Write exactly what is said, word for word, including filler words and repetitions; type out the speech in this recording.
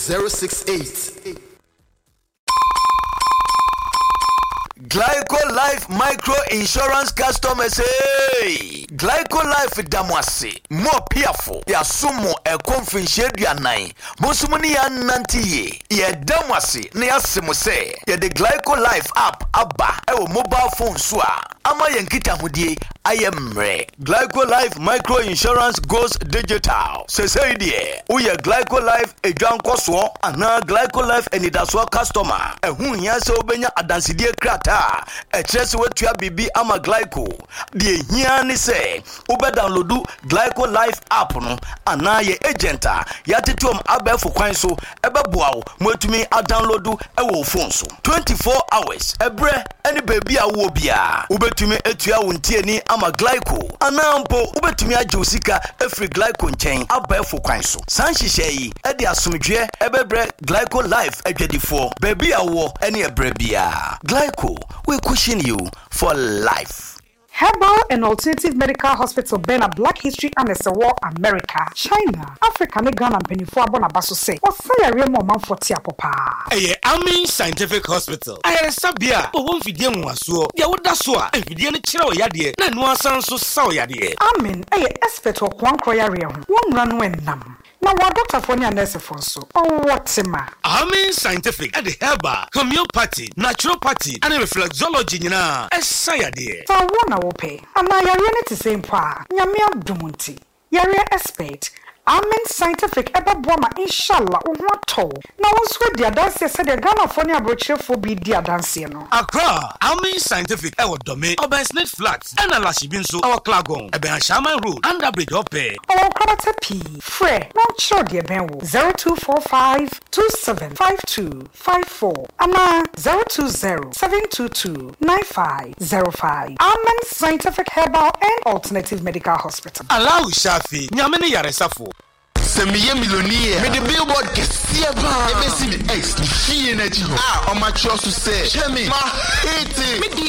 zero six eight. Glyco Life Micro Insurance customers, hey! Glyco Life Damwasi, more peerful, ya sumo e conference ya nine. Mosumuni ya nanti ye Damwasi, ni asimu se, ye the Glyco Life app, abba, ewo mobile phone swa, ama yankita hudie, ayemre. Glyco Life Micro Insurance goes digital. Se se idie, uye Glyco Life e jan koswo, ana Glyco Life enidaswa customer, e hun yase obenya adansidie krata. E chese wetua bibi ama Glyco die hia ni se ube downloadu Glyco Life app no ana ye agenta ya tetuom abefo kwan so ebeboa wo mwetumi a downloadu e wo phone so twenty-four hours ebre eni baby a wo bia ubetumi etua wo ntieni ama Glyco ana mpo ubetumi agye osika efri Glyco nchen abefo kwan so san hihye yi e de asomdwe ebebre Glyco Life adwedifo baby a wo eni ebre bia Glyco, we cushion you for life. Herbal and Alternative Medical Hospital Bena Black History and the War America, China, Africa, ne Ghana and Penifua Bonabaso say, or say a real man for Tia Papa. A Amin Scientific Hospital. I had a sabia, but one video was so, ya would that's why, and you didn't chill yadi, and one sound so sour yadi. Amin, a expert of one croyaria, one run when nam. Now, what Doctor Fonia nurse for so? Oh, what's a man? Amin Scientific at the Herbal, Homeopathy, Naturopathy, and Reflexology, you know, as Sayadi. So I wanna pay. And now you're in the same pa. Yamia Dumunti. You're expert. Amin Scientific eba boma inshallah uwato. Na wonswe dia dance said the Ghana Fonia brochure for be dia dance no. Accra, Amin Scientific ewo dome, Oben Smith Flats, and a lashibinso, our Klagon, Eben Shaman Road, under bridge ope. Our character P. Fre, no sure dear Benwo. zero two four five two seven five two five four. Ama zero two zero seven two two nine five zero five. Amin Scientific Herbal and Alternative Medical Hospital. Allow Shafi, Nyamini Yaresafo. Semiye millionaire. Me the billboard kesiye ba. Ebe si mi ex ni fiye na jiho. Ah, on ma chosu se. Chemi, ma hate.